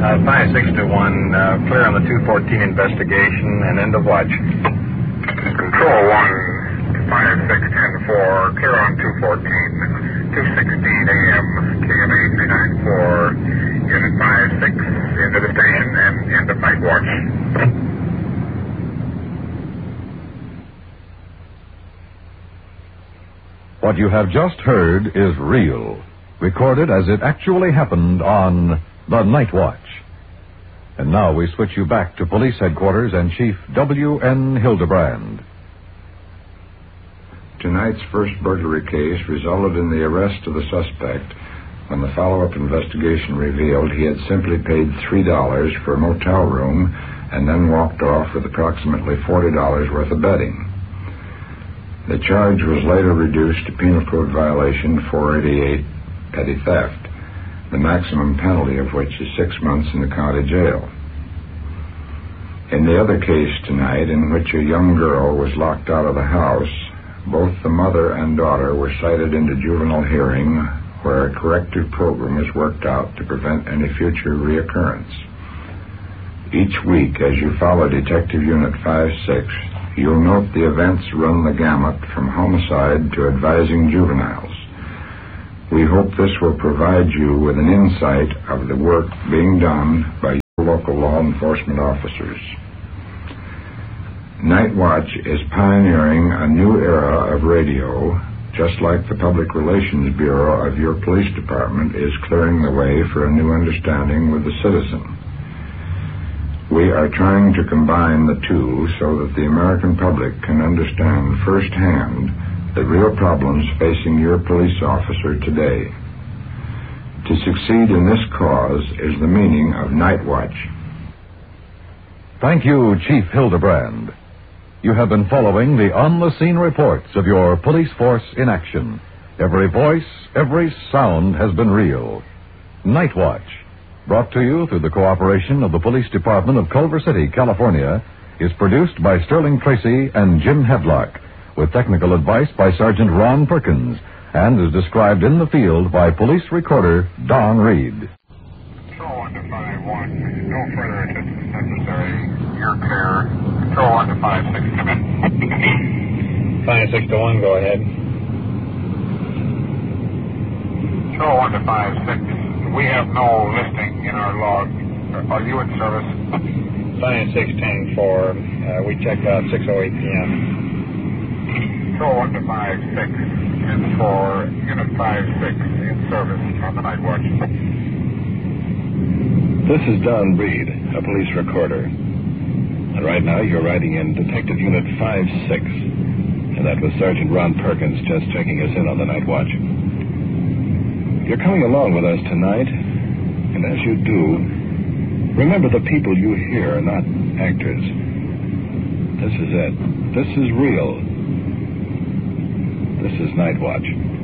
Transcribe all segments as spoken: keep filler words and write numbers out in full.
Uh, five six to one, uh, clear on the two fourteen investigation and end of watch. Control one, five six ten four, clear on two fourteen, two sixteen A M, K M A three nine four, unit five six, into the station and end of night watch. What you have just heard is real, recorded as it actually happened on the Night Watch. And now we switch you back to police headquarters and Chief W N Hildebrand. Tonight's first burglary case resulted in the arrest of the suspect when the follow-up investigation revealed he had simply paid three dollars for a motel room and then walked off with approximately forty dollars worth of betting. The charge was later reduced to Penal Code Violation four eighty-eight, petty theft, the maximum penalty of which is six months in the county jail. In the other case tonight, in which a young girl was locked out of the house, both the mother and daughter were cited into juvenile hearing, where a corrective program was worked out to prevent any future reoccurrence. Each week, as you follow Detective Unit five six, you'll note the events run the gamut from homicide to advising juveniles. We hope this will provide you with an insight of the work being done by your local law enforcement officers. Night Watch is pioneering a new era of radio, just like the Public Relations Bureau of your police department is clearing the way for a new understanding with the citizen. We are trying to combine the two so that the American public can understand firsthand the real problems facing your police officer today. To succeed in this cause is the meaning of Night Watch. Thank you, Chief Hildebrand. You have been following the on-the-scene reports of your police force in action. Every voice, every sound has been real. Night Watch, brought to you through the cooperation of the Police Department of Culver City, California, is produced by Sterling Tracy and Jim Hedlock, with technical advice by Sergeant Ron Perkins, and is described in the field by police recorder Don Reed. Control one to five one, no further assistance necessary. You're clear. Control one to five six, come in. five six to one, go ahead. Control one to five six. We have no listing in our log. Are you in service? five six ten four, uh, we checked out six oh eight p.m. Control one to five six, and for Unit five six in service on the Night Watch. This is Don Reed, a police recorder. And right now you're riding in Detective Unit five six. And that was Sergeant Ron Perkins just checking us in on the Night Watch. You're coming along with us tonight, and as you do, remember the people you hear are not actors. This is it. This is real. This is Night Watch.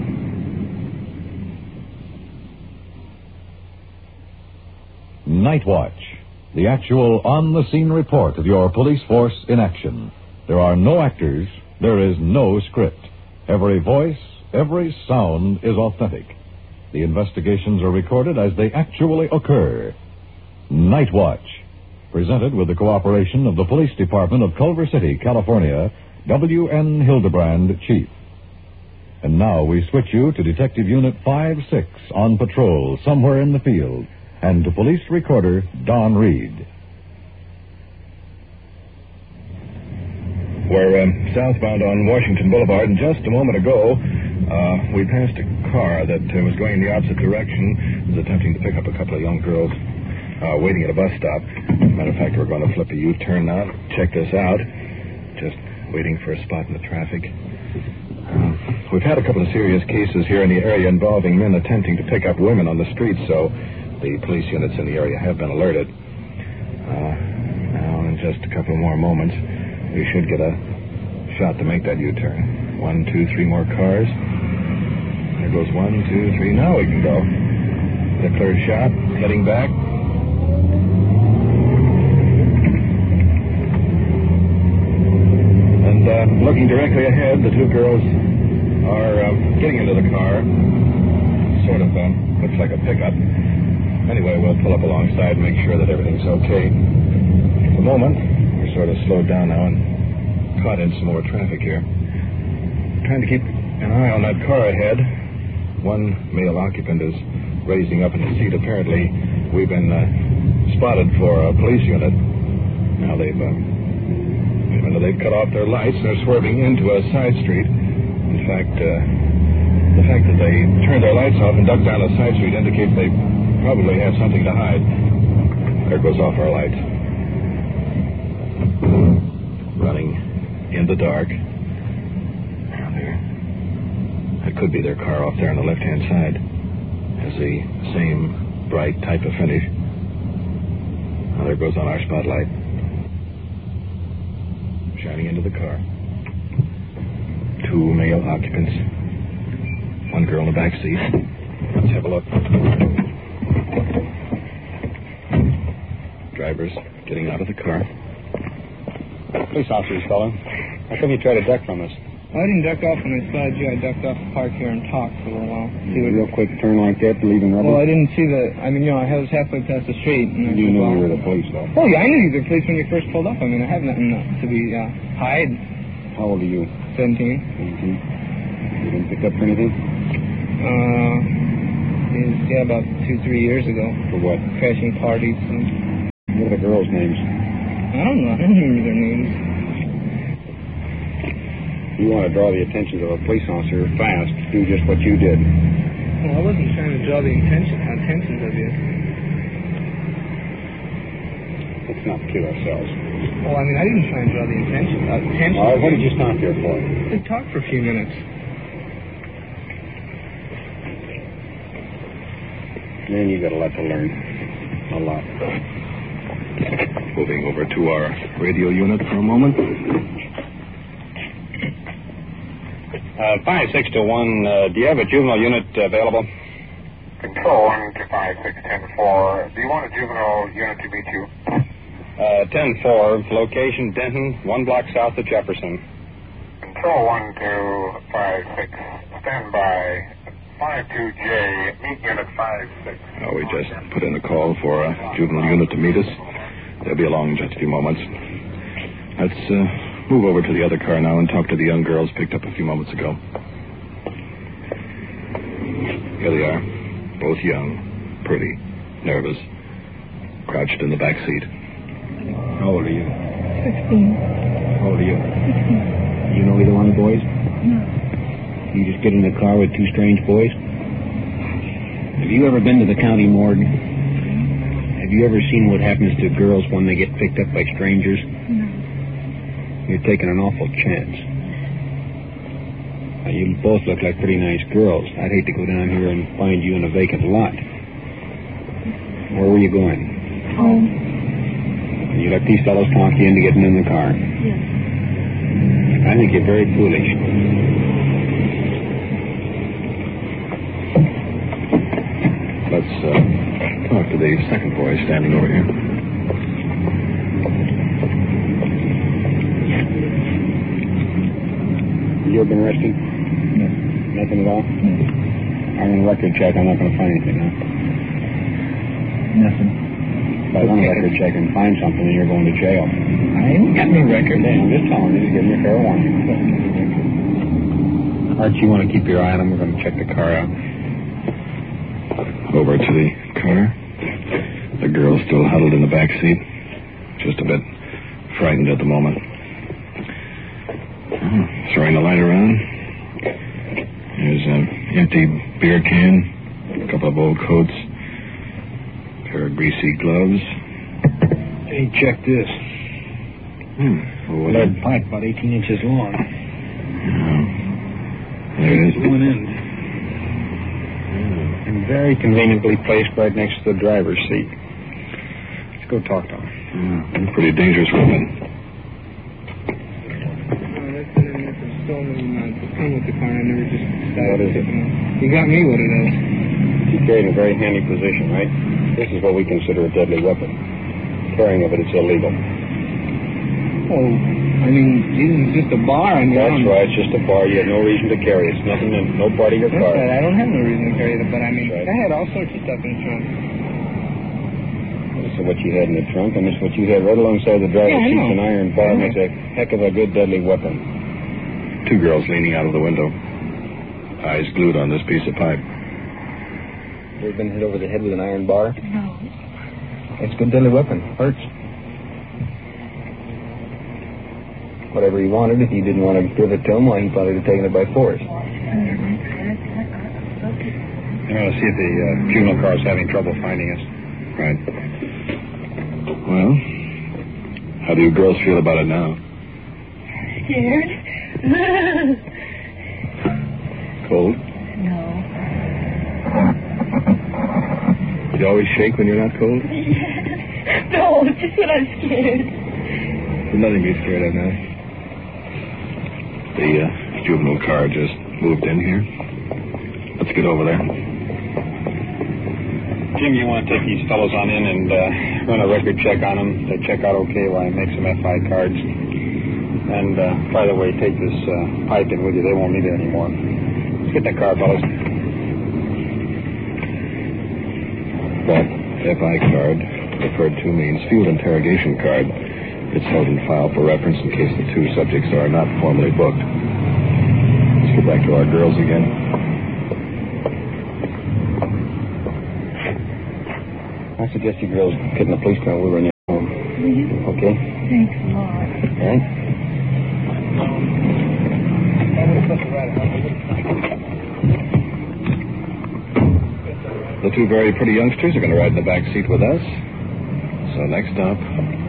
Night Watch, the actual on-the-scene report of your police force in action. There are no actors, there is no script. Every voice, every sound is authentic. The investigations are recorded as they actually occur. Night Watch, presented with the cooperation of the Police Department of Culver City, California, W N Hildebrand, Chief. And now we switch you to Detective Unit five six on patrol somewhere in the field, and to police recorder Don Reed. We're um, southbound on Washington Boulevard, and just a moment ago, uh, we passed a car that uh, was going in the opposite direction. It was attempting to pick up a couple of young girls uh, waiting at a bus stop. Matter of fact, we're going to flip a U-turn now. Check this out. Just waiting for a spot in the traffic. Uh, we've had a couple of serious cases here in the area involving men attempting to pick up women on the streets, so the police units in the area have been alerted. Uh, now, in just a couple more moments, we should get a shot to make that U-turn. One, two, three more cars. There goes one, two, three. Now we can go. Get a clear shot. Heading back. And uh, looking directly ahead, the two girls are uh, getting into the car. Sort of uh, looks like a pickup. Anyway, we'll pull up alongside and make sure that everything's okay. For the moment, we're sort of slowed down now and caught in some more traffic here. Trying to keep an eye on that car ahead. One male occupant is raising up in his seat. Apparently, we've been uh, spotted for a police unit. Now they've, uh, they've cut off their lights. They're swerving into a side street. In fact, uh, the fact that they turned their lights off and ducked down a side street indicates they probably have something to hide. There goes off our lights. Running in the dark. There. That could be their car off there on the left-hand side. Has the same bright type of finish. Now there goes on our spotlight. Shining into the car. Two male occupants. One girl in the back seat. Let's have a look. Drivers getting out of the car. Police officers, fella. How come you tried to duck from us? Well, I didn't duck off when I spotted you. I ducked off to park here and talk for a little while. See what... Real quick turn like that, leaving rubber? Well, I didn't see the... I mean, you know, I was halfway past the street. And I you said, knew well, you were the police, though. Oh, yeah, I knew you were the police when you first pulled up. I mean, I have nothing to be uh, hide. How old are you? seventeen. seventeen. You didn't pick up for anything? Uh, yeah, about two, three years ago. For what? Crashing parties. And... What are the girls' names? I don't know. I don't remember their names. You want to draw the attention of a police officer fast, do just what you did. Well, I wasn't trying to draw the attention, attention of you. Let's not kid ourselves. Well, I mean, I didn't try and draw the attention. Uh, attention. All right, what did you stop here for? To talk for a few minutes. Man, you got a lot to learn. A lot. Moving over to our radio unit for a moment. Uh, five six to one, uh, do you have a juvenile unit available? Control one to five six ten four. Do you want a juvenile unit to meet you? Uh, ten four, location Denton, one block south of Jefferson. Control one to five six. Stand by. five two J, meet unit five six. Oh, we just put in a call for a juvenile unit to meet us. They'll be along in just a few moments. Let's uh, move over to the other car now and talk to the young girls picked up a few moments ago. Here they are, both young, pretty, nervous, crouched in the back seat. How old are you? Sixteen. How old are you? Sixteen. You know either one of the boys? No. You just get in the car with two strange boys? Have you ever been to the county morgue? Have you ever seen what happens to girls when they get picked up by strangers? No. You're taking an awful chance. Now, you both look like pretty nice girls. I'd hate to go down here and find you in a vacant lot. Where were you going? Home. You let these fellows talk you into getting in the car? Yes. I think you're very foolish. Let's uh, talk to the second boy standing over here. You ever been arrested? No. Nothing at all? No. I'm going to record check. I'm not going to find anything, huh? Nothing. If I run a record check and find something, then you're going to jail. I ain't got no record. Hey, I'm just telling you, give me a fair warning. Archie, you want to keep your eye on him? We're going to check the car out. Over to the car. The girl still huddled in the back seat. Just a bit frightened at the moment. Oh, throwing the light around. There's an empty beer can. A couple of old coats. A pair of greasy gloves. Hey, check this. Hmm. What Lead pipe about eighteen inches long. Oh. There it is. One end. And very conveniently placed right next to the driver's seat. Let's go talk to him. Yeah, pretty dangerous weapon. Oh, that's been in there for stolen. Uh, to come with the car. I never just decided What is to it? pick it up. You got me what it is. You carry in a very handy position, right? This is what we consider a deadly weapon. Carrying of it is illegal. Oh, I mean, Jesus, it's just a bar. I mean, I That's don't- right, it's just a bar. You have no reason to carry it. It's nothing in no part of your That's car. right. I don't have no reason to carry it, but I mean, That's right. I had all sorts of stuff in the trunk. of what you had in the trunk, and it's what you had right alongside the driver's Yeah, I seat. know. An iron bar makes a heck of a good deadly weapon. Two girls leaning out of the window, eyes glued on this piece of pipe. You ever been hit over the head with an iron bar? No. It's a good deadly weapon. Hurts. Whatever he wanted, if you didn't want to give it to him, why, he probably would have taken it by force. I want to see if the uh, juvenile car is having trouble finding us. Right. Well, how do you girls feel about it now? Scared? Cold? No. You always shake when you're not cold? No, just when I'm scared. There's nothing to be scared of now. The uh, juvenile car just moved in here. Let's get over there. Jim, you want to take these fellows on in and uh, run a record check on them to check out okay while I make some F I cards. And, uh, by the way, take this uh, pipe in with you. They won't need it anymore. Let's get in the car, fellas. That F I card, referred to, means field interrogation card. It's held in file for reference in case the two subjects are not formally booked. Let's go back to our girls again. I suggest you girls get in the police car. We'll run you home. Will you? Okay? Thanks a lot. All right? The two very pretty youngsters are going to ride in the back seat with us. So next stop,